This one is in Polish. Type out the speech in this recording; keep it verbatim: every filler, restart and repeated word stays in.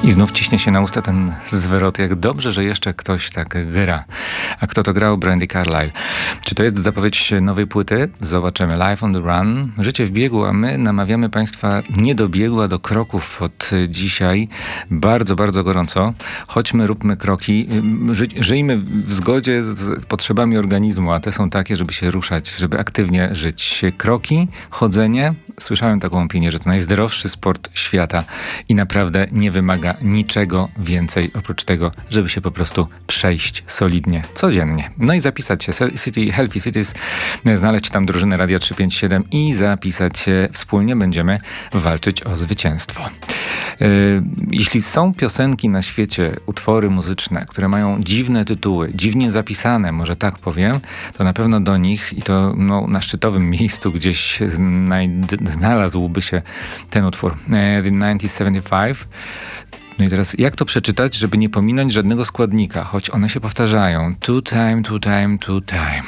I znów ciśnie się na usta ten zwrot, jak dobrze, że jeszcze ktoś tak gra. A kto to grał? Brandi Carlile. Czy to jest zapowiedź nowej płyty? Zobaczymy. Live on the Run. Życie w biegu, a my namawiamy Państwa nie do biegu, a do kroków od dzisiaj. Bardzo, bardzo gorąco. Chodźmy, róbmy kroki. Ży, żyjmy w zgodzie z potrzebami organizmu, a te są takie, żeby się ruszać, żeby aktywnie żyć. Kroki, chodzenie. Słyszałem taką opinię, że to najzdrowszy sport świata i naprawdę nie wymaga niczego więcej oprócz tego, żeby się po prostu przejść solidnie, codziennie. No i zapisać się. City, Healthy Cities, znaleźć tam drużynę Radia trzysta pięćdziesiąt siedem i zapisać się. Wspólnie będziemy walczyć o zwycięstwo. Yy, jeśli są piosenki na świecie, utwory muzyczne, które mają dziwne tytuły, dziwnie zapisane, może tak powiem, to na pewno do nich i to no, na szczytowym miejscu gdzieś znalazłby się ten utwór. The tysiąc dziewięćset siedemdziesiąt pięć. No i teraz jak to przeczytać, żeby nie pominąć żadnego składnika, choć one się powtarzają. Two time, two time, two time.